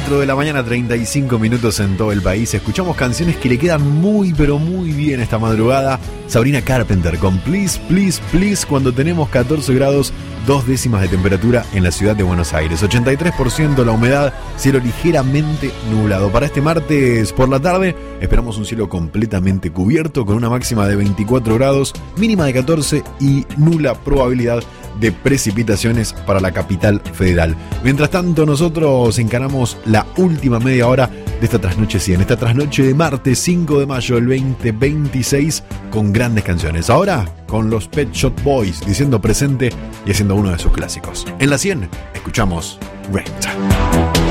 4 de la mañana, 35 minutos en todo el país. Escuchamos canciones que le quedan muy, pero muy bien esta madrugada. Sabrina Carpenter con Please, Please, Please, cuando tenemos 14 grados, 2 décimas de temperatura en la ciudad de Buenos Aires. 83% la humedad, cielo ligeramente nublado. Para este martes por la tarde esperamos un cielo completamente cubierto con una máxima de 24 grados, mínima de 14 y nula probabilidad de precipitaciones para la capital federal. Mientras tanto, nosotros encaramos la última media hora de esta trasnoche 100, esta trasnoche de martes 5 de mayo del 2026, con grandes canciones. Ahora, con los Pet Shop Boys diciendo presente y haciendo uno de sus clásicos. En la 100, escuchamos Wrecked.